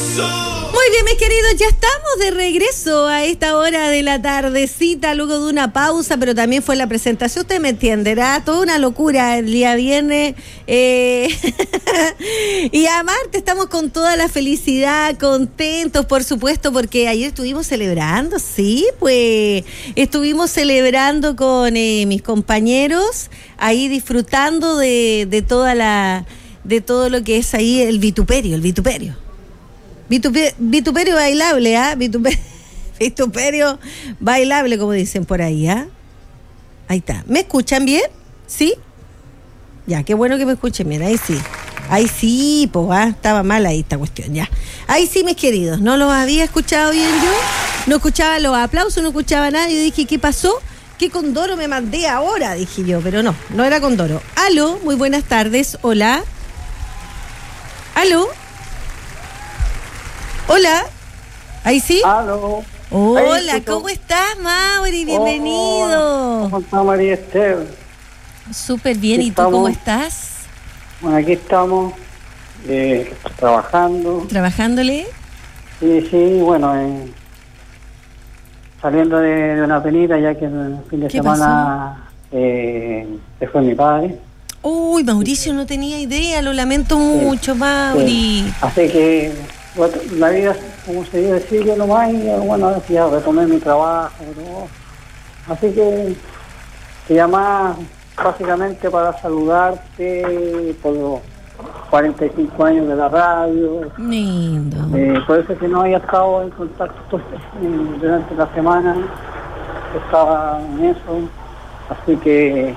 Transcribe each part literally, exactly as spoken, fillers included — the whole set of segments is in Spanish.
Muy bien, mis queridos, ya estamos de regreso a esta hora de la tardecita, luego de una pausa, pero también fue la presentación, usted me entenderá, toda una locura el día viernes, eh, y además estamos con toda la felicidad, contentos, por supuesto, porque ayer estuvimos celebrando, sí, pues, estuvimos celebrando con eh, mis compañeros, ahí disfrutando de, de toda la, de todo lo que es ahí el vituperio, el vituperio. Vituperio, vituperio bailable, ¿ah? ¿eh? Vituperio, vituperio bailable, como dicen por ahí, ¿ah? ¿eh? Ahí está. ¿Me escuchan bien? ¿Sí? Ya, qué bueno que me escuchen bien, ahí sí. Ahí sí, pues, ¿ah? Estaba mal ahí esta cuestión, ya. Ahí sí, mis queridos, no los había escuchado bien yo, no escuchaba los aplausos, no escuchaba nada, yo dije, ¿qué pasó? ¿Qué Condoro me mandé ahora? Dije yo, pero no, no era Condoro. Aló, muy buenas tardes, hola. Aló. Hola, ¿ahí sí? Aló. Hola, ahí, ¿cómo estás, Mauri? Bienvenido. ¿Cómo está María Esther? Súper bien, ¿y estamos, tú cómo estás? Bueno, aquí estamos, eh, trabajando. ¿Trabajándole? Sí, sí, bueno, eh, saliendo de, de una penita, ya que el fin de semana eh, se fue mi padre. Uy, Mauricio, no tenía idea, lo lamento mucho, sí, Mauri. Sí. Así que... Bueno, la vida, como se dice, sigue nomás, y bueno, ya retomé mi trabajo, ¿no? Así que te llamaba básicamente para saludarte por los cuarenta y cinco años de la radio. Lindo. Eh, por eso que no había estado en contacto eh, durante la semana, estaba en eso, así que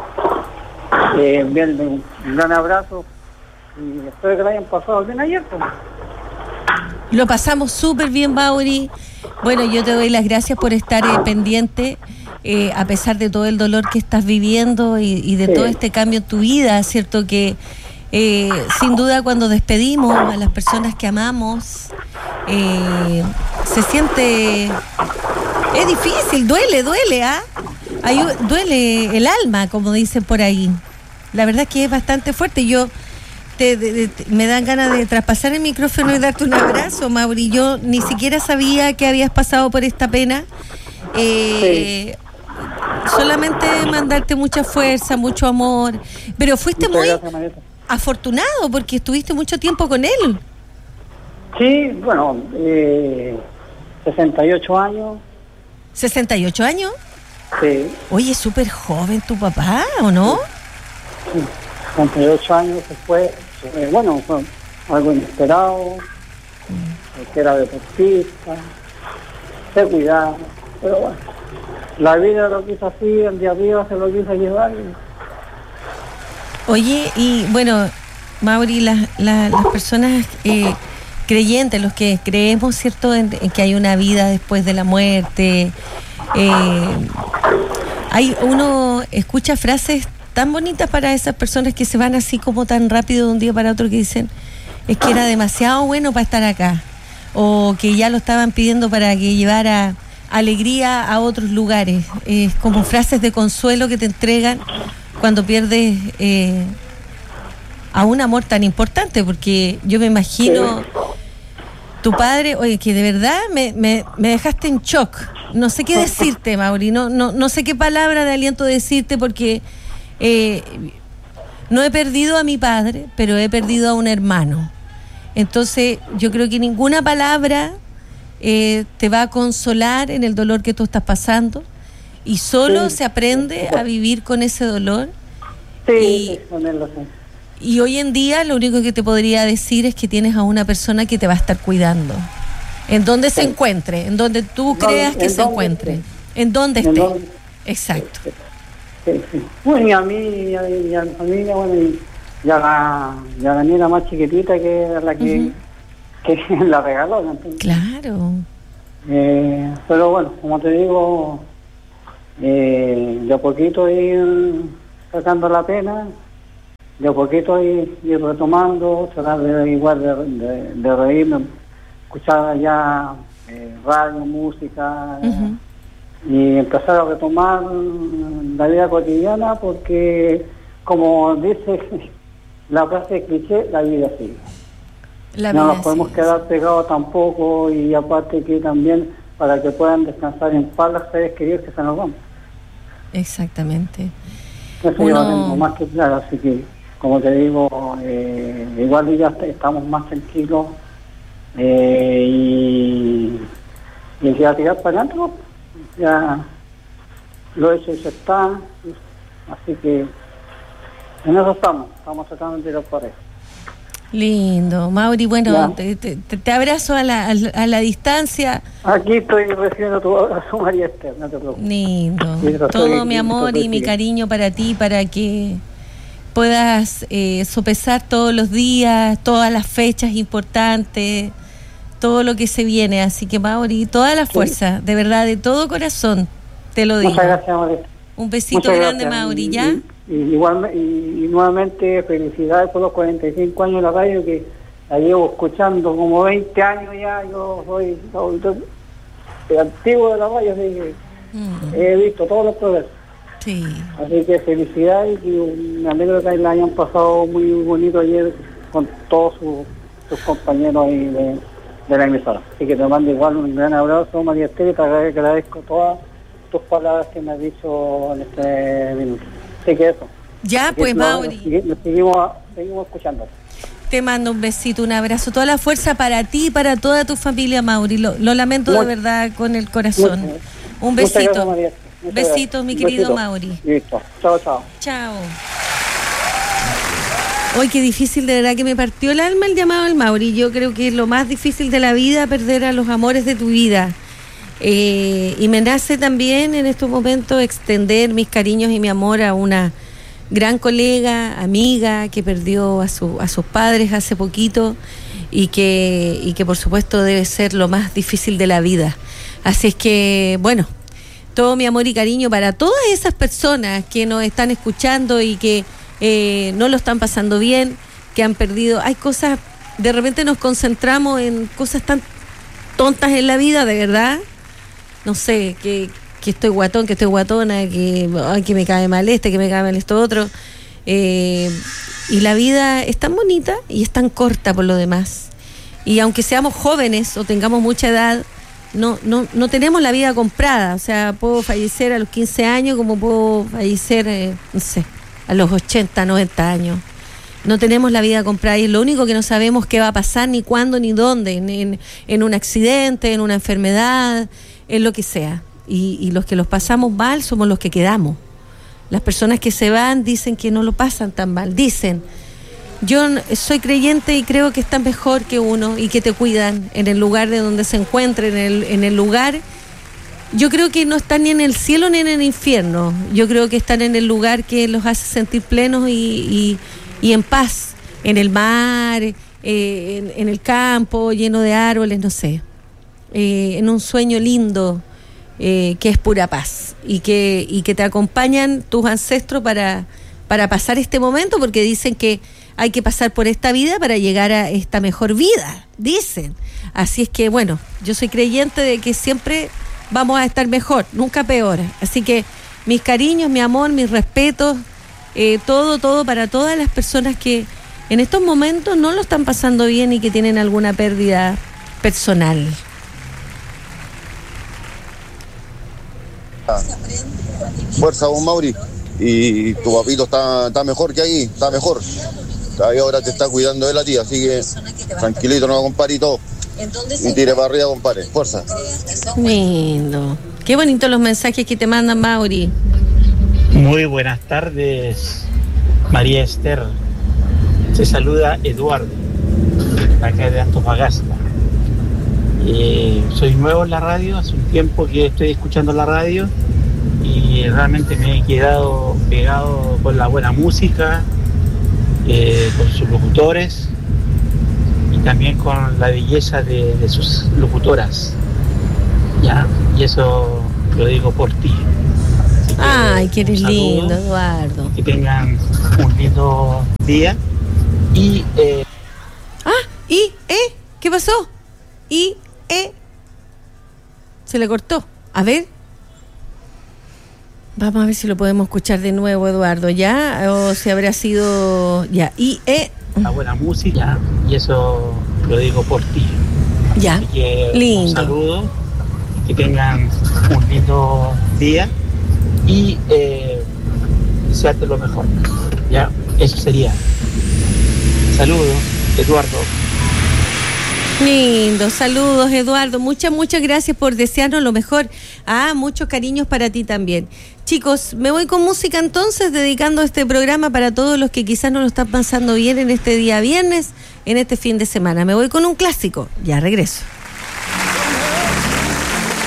eh, enviarle un, un gran abrazo y espero que lo hayan pasado bien ayer, pues. Lo pasamos súper bien, Mauri. Bueno, yo te doy las gracias por estar eh, pendiente, eh, a pesar de todo el dolor que estás viviendo y, y de sí. todo este cambio en tu vida, ¿cierto? Que eh, sin duda cuando despedimos a las personas que amamos, eh, se siente... Es difícil, duele, duele, ¿ah? ¿eh? Duele el alma, como dicen por ahí. La verdad es que es bastante fuerte. Yo... Te, de, de, me dan ganas de traspasar el micrófono y darte un abrazo, Mauri. Yo ni siquiera sabía que habías pasado por esta pena. Eh, sí. Solamente mandarte mucha fuerza, mucho amor. Pero fuiste Muchas muy gracias, afortunado porque estuviste mucho tiempo con él. Sí, bueno, eh, sesenta y ocho años. ¿sesenta y ocho años? Sí. Oye, súper joven tu papá, ¿o no? Sí. sesenta y ocho años después. Eh, bueno, fue algo inesperado, mm. que era deportista, se cuidaba, pero bueno, la vida lo quiso así, el día arriba se lo quiso llevar. Oye, y bueno, Mauri, la, la, las personas eh, creyentes, los que creemos, ¿cierto?, en, en que hay una vida después de la muerte, eh, hay uno escucha frases tan bonitas para esas personas que se van así como tan rápido de un día para otro, que dicen, es que era demasiado bueno para estar acá, o que ya lo estaban pidiendo para que llevara alegría a otros lugares. Es como frases de consuelo que te entregan cuando pierdes eh, a un amor tan importante, porque yo me imagino tu padre, oye, que de verdad me, me, me dejaste en shock. No sé qué decirte, Mauri, no, no, no sé qué palabra de aliento decirte, porque Eh, no he perdido a mi padre, pero he perdido a un hermano. Entonces yo creo que ninguna palabra eh, te va a consolar en el dolor que tú estás pasando, y solo sí. se aprende a vivir con ese dolor. Sí, y, sí, ponerlo así. Y hoy en día lo único que te podría decir es que tienes a una persona que te va a estar cuidando, en donde sí. se encuentre, en donde tú no, creas que se encuentre, esté. en donde esté. Dónde... Exacto. Sí. Sí, sí. Bueno, y a mí y a, y a mi familia, bueno, y, y a la, y a la niña más chiquitita, que era la que, uh-huh. que la regaló, ¿no? Claro. Eh, pero bueno, como te digo, eh, de a poquito ir sacando la pena, de a poquito ir, ir retomando, tratar de igual de, de, de reírme, escuchar ya eh, radio, música, uh-huh. y empezar a retomar la vida cotidiana, porque como dice la frase cliché, la vida sigue. La no vida, nos podemos sí, quedar pegados tampoco, y aparte que también para que puedan descansar en paz las seres queridos que se nos van. Exactamente. Eso Uno... yo lo tengo más que claro, así que, como te digo, eh, igual ya estamos más tranquilos, eh, y, y el que va a tirar para adelante, ¿no? Ya lo hecho y se está, así que en eso estamos, estamos tratando de tirar para eso. Lindo, Mauri, bueno, te, te, te abrazo a la, a la, a la distancia. Aquí estoy recibiendo tu abrazo, María Esther, no te preocupes. Lindo, Sí, todo estoy, mi amor y mi cariño para ti, para que puedas eh, sopesar todos los días, todas las fechas importantes, todo lo que se viene. Así que, Mauri, toda la fuerza, sí, de verdad, de todo corazón, te lo digo. Muchas gracias, María. Un besito Muchas grande, gracias. Mauri, ¿ya? Y, y, igual, y, y nuevamente felicidades por los cuarenta y cinco años de la radio, que la llevo escuchando como veinte años ya. Yo soy el antiguo de la radio, así que mm. he visto todos los progresos. Sí. Así que felicidades, y me alegro que la hayan pasado muy bonito ayer con todos sus, sus compañeros ahí de, de la emisora. Así que te mando igual un gran abrazo, María Esther, y te agradezco todas tus palabras que me has dicho en este minuto. Así que eso. Ya, pues, Mauri. Nos, nos seguimos, seguimos escuchando. Te mando un besito, un abrazo, toda la fuerza para ti y para toda tu familia, Mauri. Lo, lo lamento muy, de verdad con el corazón. Muy, un besito. Gracias, besitos, mi querido besito. Mauri. Listo. Chao, chao. Chao. Hoy qué difícil, de verdad que me partió el alma el llamado al Mauri. Yo creo que es lo más difícil de la vida, perder a los amores de tu vida. Eh, y me nace también en estos momentos extender mis cariños y mi amor a una gran colega, amiga, que perdió a, su, a sus padres hace poquito, y que, y que por supuesto debe ser lo más difícil de la vida. Así es que, bueno, todo mi amor y cariño para todas esas personas que nos están escuchando y que eh, no lo están pasando bien, que han perdido. Hay cosas, de repente nos concentramos en cosas tan tontas en la vida, de verdad. No sé, que, que estoy guatón, que estoy guatona, que, ay, que me cae mal este, que me cae mal esto otro. Eh, y la vida es tan bonita y es tan corta por lo demás. Y aunque seamos jóvenes o tengamos mucha edad, no, no, no tenemos la vida comprada. O sea, puedo fallecer a los quince años como puedo fallecer, eh, no sé, a los ochenta, noventa años. No tenemos la vida comprada, y es lo único que no sabemos qué va a pasar, ni cuándo, ni dónde, en, en, en un accidente, en una enfermedad, en lo que sea. Y, y los que los pasamos mal somos los que quedamos. Las personas que se van dicen que no lo pasan tan mal. Dicen, yo soy creyente y creo que están mejor que uno y que te cuidan en el lugar de donde se encuentren, en el, en el lugar. Yo creo que no están ni en el cielo ni en el infierno. Yo creo que están en el lugar que los hace sentir plenos y, y, y en paz. En el mar, eh, en, en el campo, lleno de árboles, no sé. Eh, en un sueño lindo, eh, que es pura paz, y que, y que te acompañan tus ancestros para, para pasar este momento, porque dicen que hay que pasar por esta vida para llegar a esta mejor vida, dicen. Así es que, bueno, yo soy creyente de que siempre vamos a estar mejor, nunca peor. Así que mis cariños, mi amor, mis respetos, eh, todo, todo para todas las personas que en estos momentos no lo están pasando bien y que tienen alguna pérdida personal. Fuerza, don Mauri. Y tu papito está, está mejor que ahí, está mejor. Ahí ahora te está cuidando él a ti, así que tranquilito, no, compadre, y todo. Y tire para arriba, compadre. Fuerza. Lindo. Qué bonitos los mensajes que te mandan, Mauri. Muy buenas tardes, María Esther. Se saluda Eduardo, acá de Antofagasta. Eh, soy nuevo en la radio, hace un tiempo que estoy escuchando la radio y realmente me he quedado pegado con la buena música, eh, con sus locutores y también con la belleza de, de sus locutoras. Ya, y eso lo digo por ti. Que, ay, que eres lindo, Eduardo. Que tengan un lindo día. Y eh... ah, y eh, ¿qué pasó? Y eh, se le cortó. A ver, vamos a ver si lo podemos escuchar de nuevo, Eduardo, ya, o si habrá sido ya. Y eh, la buena música, y eso lo digo por ti. Ya, Así que lindo. Un saludo, que tengan un lindo día y eh, desearte lo mejor. Ya, eso sería. Saludos, Eduardo. Lindo, saludos Eduardo, muchas, muchas gracias por desearnos lo mejor. Ah, muchos cariños para ti también. Chicos, me voy con música entonces, dedicando este programa para todos los que quizás no lo están pasando bien en este día viernes, en este fin de semana. Me voy con un clásico, ya regreso.